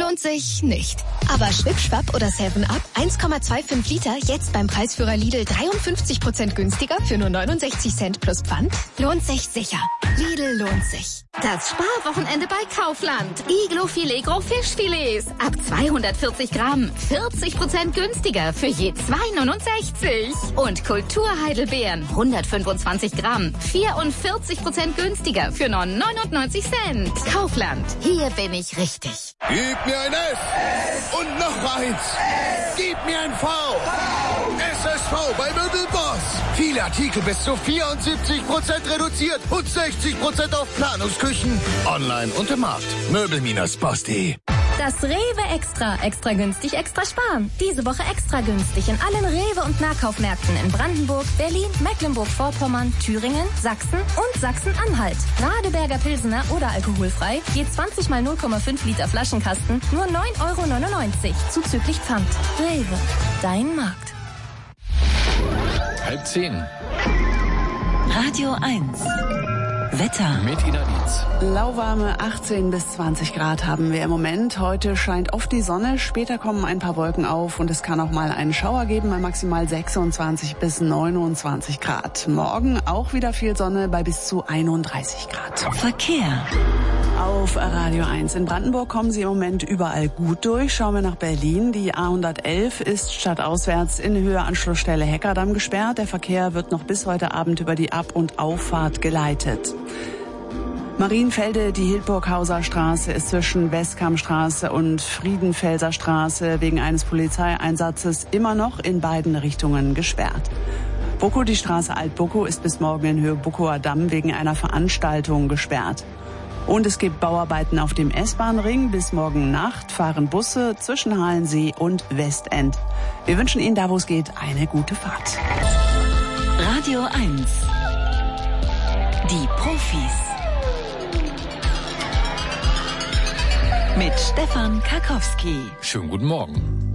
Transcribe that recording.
lohnt sich nicht. Aber Schwipp-Schwapp oder 7-Up 1,25 Liter jetzt beim Preisführer Lidl 53% günstiger für nur 69 Cent plus Pfand? Lohnt sich sicher. Lidl lohnt sich. Das Sparwochenende bei Kaufland. Iglo-Filet Gros Fischfilets. Ab 240 Gramm. 40% günstiger für je 2,69. Und Kulturheidelbeeren. 125 Gramm. 44% günstiger für nur 99 Cent. Kaufland. Hier bin ich richtig. Gib mir ein S. Und noch eins. Gib mir ein V. SSV bei Möbelboss. Viele Artikel bis zu 74% reduziert und 60% auf Planungsküchen. Online und im Markt. Möbel-boss.de. Das Rewe Extra. Extra günstig, extra sparen. Diese Woche extra günstig in allen Rewe- und Nahkaufmärkten in Brandenburg, Berlin, Mecklenburg-Vorpommern, Thüringen, Sachsen und Sachsen-Anhalt. Radeberger Pilsener oder alkoholfrei, je 20 mal 0,5 Liter Flaschenkasten, nur 9,99 € zuzüglich Pfand. Rewe, dein Markt. 9:30. Radio 1. Wetter. Mit Ina Dietz. Lauwarme 18 bis 20 Grad haben wir im Moment. Heute scheint oft die Sonne, später kommen ein paar Wolken auf und es kann auch mal einen Schauer geben bei maximal 26 bis 29 Grad. Morgen auch wieder viel Sonne bei bis zu 31 Grad. Verkehr. Auf Radio 1 in Brandenburg kommen Sie im Moment überall gut durch. Schauen wir nach Berlin. Die A111 ist stadtauswärts in Höhe Anschlussstelle Heckerdamm gesperrt. Der Verkehr wird noch bis heute Abend über die Ab- und Auffahrt geleitet. Marienfelde, die Hildburghauser Straße ist zwischen Westkammstraße und Friedenfelser Straße wegen eines Polizeieinsatzes immer noch in beiden Richtungen gesperrt. Buckow, die Straße Alt-Buckow, ist bis morgen in Höhe Buckower Damm wegen einer Veranstaltung gesperrt. Und es gibt Bauarbeiten auf dem S-Bahn-Ring. Bis morgen Nacht fahren Busse zwischen Halensee und Westend. Wir wünschen Ihnen da, wo es geht, eine gute Fahrt. Radio 1. Die Profis. Mit Stefan Karkowski. Schönen guten Morgen.